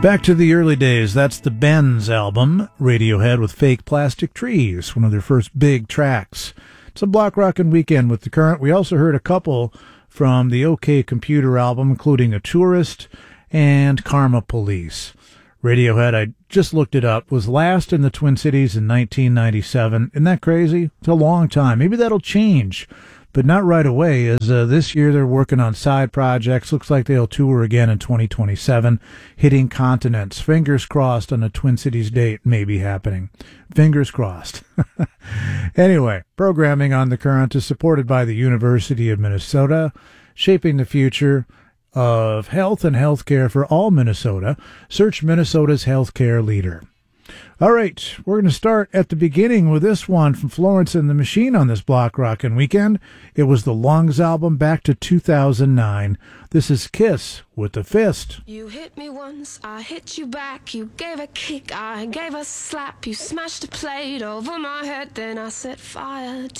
Back to the early days. That's the Benz album, Radiohead with Fake Plastic Trees, one of their first big tracks. It's a block rockin' weekend with The Current. We also heard a couple from the OK Computer album, including A Tourist and Karma Police. Radiohead, I just looked it up, was last in the Twin Cities in 1997. Isn't that crazy? It's a long time. Maybe that'll change, but not right away, as this year they're working on side projects. Looks like they'll tour again in 2027, hitting continents. Fingers crossed on a Twin Cities date maybe happening. Fingers crossed. Anyway, programming on The Current is supported by the University of Minnesota, shaping the future of health and healthcare for all Minnesota. Search Minnesota's healthcare leader. All right, we're going to start at the beginning with this one from Florence and the Machine on this block rockin' weekend. It was the Lungs album back to 2009. This is Kiss with the Fist. You hit me once, I hit you back. You gave a kick, I gave a slap. You smashed a plate over my head, then I set fire to